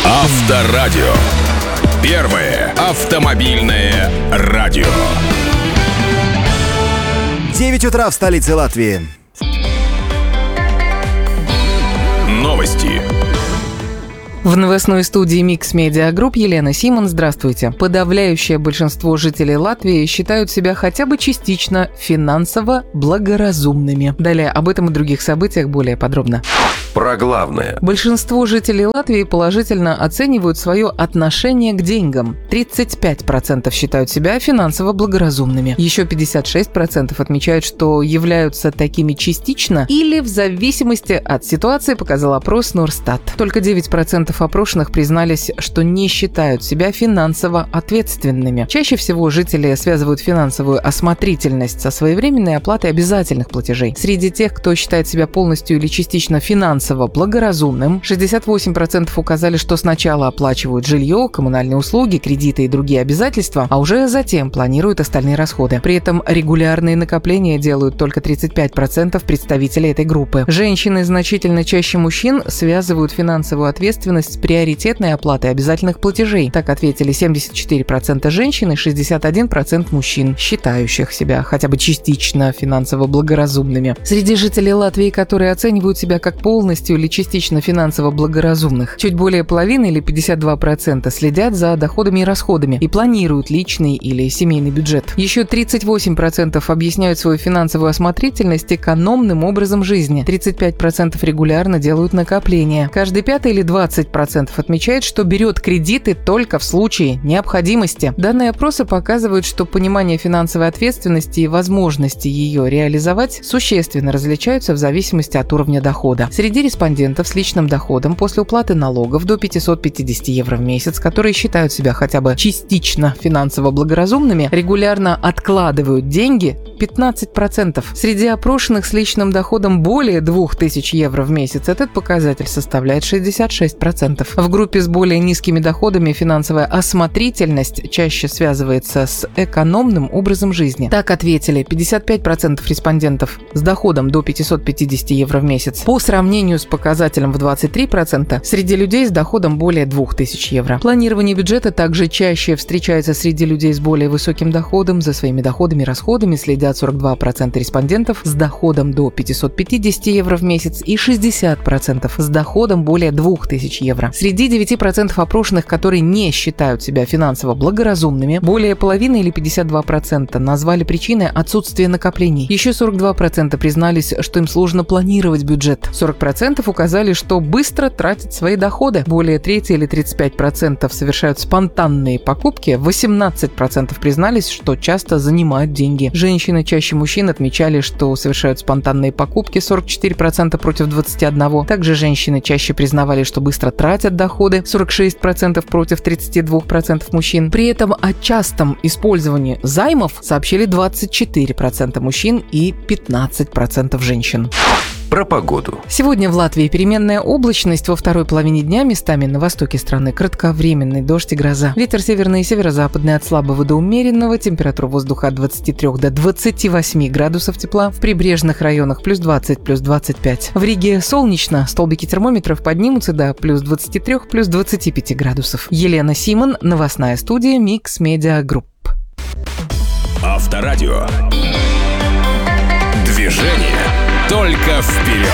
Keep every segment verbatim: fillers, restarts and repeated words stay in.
Авторадио. Первое автомобильное радио. девять утра в столице Латвии. Новости. В новостной студии Mix Media Group Елена Симон. Здравствуйте. Подавляющее большинство жителей Латвии считают себя хотя бы частично финансово благоразумными. Далее об этом и других событиях более подробно. Про главное. Большинство жителей Латвии положительно оценивают свое отношение к деньгам. тридцать пять процентов считают себя финансово благоразумными. Еще пятьдесят шесть процентов отмечают, что являются такими частично или в зависимости от ситуации, показал опрос Норстат. Только девять процентов опрошенных признались, что не считают себя финансово ответственными. Чаще всего жители связывают финансовую осмотрительность со своевременной оплатой обязательных платежей. Среди тех, кто считает себя полностью или частично финансово благоразумным, шестьдесят восемь процентов указали, что сначала оплачивают жилье, коммунальные услуги, кредиты и другие обязательства, а уже затем планируют остальные расходы. При этом регулярные накопления делают только тридцать пять процентов представителей этой группы. Женщины значительно чаще мужчин связывают финансовую ответственность с приоритетной оплатой обязательных платежей. Так ответили семьдесят четыре процента женщин и шестьдесят один процент мужчин, считающих себя хотя бы частично финансово благоразумными. Среди жителей Латвии, которые оценивают себя как полностью или частично финансово благоразумных, чуть более половины или пятьдесят два процента следят за доходами и расходами и планируют личный или семейный бюджет. Еще тридцать восемь процентов объясняют свою финансовую осмотрительность экономным образом жизни. тридцать пять процентов регулярно делают накопления. Каждый пятый или двадцать процентов отмечает, что берет кредиты только в случае необходимости. Данные опроса показывают, что понимание финансовой ответственности и возможности ее реализовать существенно различаются в зависимости от уровня дохода. Среди респондентов с личным доходом после уплаты налогов до пятьсот пятьдесят евро в месяц, которые считают себя хотя бы частично финансово благоразумными, регулярно откладывают деньги пятнадцать процентов. Среди опрошенных с личным доходом более две тысячи евро в месяц этот показатель составляет шестьдесят шесть процентов. В группе с более низкими доходами финансовая осмотрительность чаще связывается с экономным образом жизни. Так ответили пятьдесят пять процентов респондентов с доходом до пятьсот пятьдесят евро в месяц. По сравнению с показателем в двадцать три процента среди людей с доходом более две тысячи евро. Планирование бюджета также чаще встречается среди людей с более высоким доходом. За своими доходами и расходами следят сорок два процента респондентов с доходом до пятьсот пятьдесят евро в месяц и шестьдесят процентов с доходом более две тысячи евро. Среди девяти процентов опрошенных, которые не считают себя финансово благоразумными, более половины или пятьдесят два процента назвали причиной отсутствие накоплений. Еще сорок два процента признались, что им сложно планировать бюджет. сорок процентов указали, что быстро тратят свои доходы. Более трети или тридцать пять процентов совершают спонтанные покупки. восемнадцать процентов признались, что часто занимают деньги. Женщины чаще мужчин отмечали, что совершают спонтанные покупки, сорок четыре процента против двадцати одного процента. Также женщины чаще признавали, что быстро тратят доходы, сорок шесть процентов против тридцати двух процентов мужчин. При этом о частом использовании займов сообщили двадцать четыре процента мужчин и пятнадцать процентов женщин. Про погоду. Сегодня в Латвии переменная облачность, во второй половине дня местами на востоке страны кратковременный дождь и гроза. Ветер северный и северо-западный от слабого до умеренного, температура воздуха от двадцати трёх до двадцати восьми градусов тепла, в прибрежных районах плюс двадцать, плюс двадцать пять. В Риге солнечно, столбики термометров поднимутся до плюс двадцати трёх, плюс двадцати пяти градусов. Елена Симон, новостная студия Mix Media Group. Авторадио. Движение только вперед.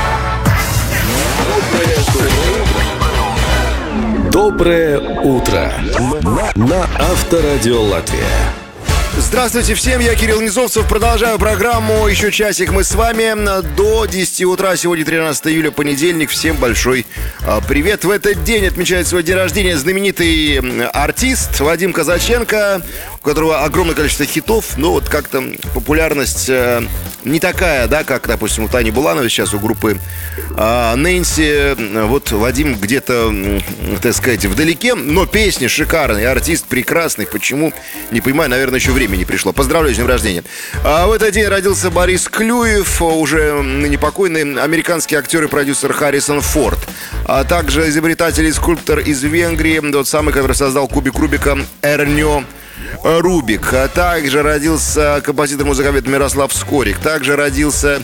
Доброе утро на Авторадио Латвия. Здравствуйте всем, я Кирилл Низовцев. Продолжаю программу. Еще часик мы с вами до десяти утра. Сегодня тринадцатого июля, понедельник. Всем большой а, привет. В этот день отмечает свой день рождения знаменитый артист Вадим Казаченко, у которого огромное количество хитов. Но вот как-то популярность а, не такая, да, как, допустим, у Тани Булановой сейчас, у группы а, Нэнси. Вот Вадим где-то, так сказать, вдалеке, но песни шикарные, артист прекрасный. Почему? Не понимаю, наверное, еще время не пришло. Поздравляю с днем рождения. А в этот день родился Борис Клюев, уже ныне покойный, американский актер и продюсер Харрисон Форд, а также изобретатель и скульптор из Венгрии, тот самый, который создал кубик Рубика, Эрнё Рубик. А также родился композитор-музыковед Мирослав Скорик. Также родился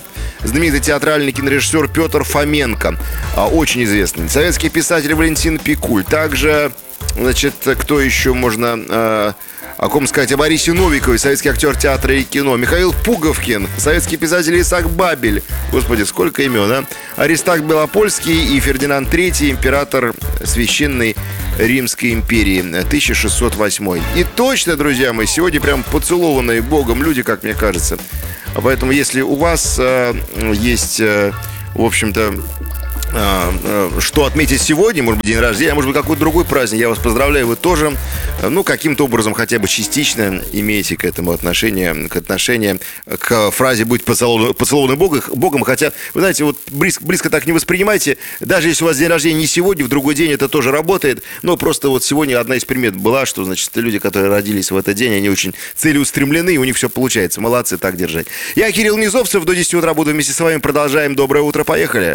знаменитый театральный кинорежиссер Петр Фоменко, очень известный. Советский писатель Валентин Пикуль. Также, значит, кто еще можно... О ком сказать? О Борисе Новикове, советский актер театра и кино. Михаил Пуговкин, советский писатель Исаак Бабель. Господи, сколько имен, а? Аристарх Белопольский и Фердинанд Третий, император Священной Римской империи, тысяча шестьсот восьмой. И точно, друзья мои, сегодня прям поцелованные Богом люди, как мне кажется. Поэтому, если у вас э, есть, э, в общем-то, что отметить сегодня, может быть, день рождения, а может быть, какой-то другой праздник, я вас поздравляю, вы тоже, ну, каким-то образом, хотя бы частично имеете к этому отношение, к отношению к фразе «быть поцелованным Богом», хотя, вы знаете, вот близко, близко так не воспринимайте, даже если у вас день рождения не сегодня, в другой день это тоже работает, но просто вот сегодня одна из примет была, что, значит, люди, которые родились в этот день, они очень целеустремлены, и у них все получается, молодцы, так держать. Я Кирилл Низовцев, до десяти утра буду вместе с вами, продолжаем. Доброе утро, поехали!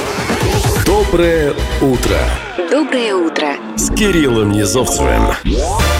Доброе утро. Доброе утро. С Кириллом Низовцевым.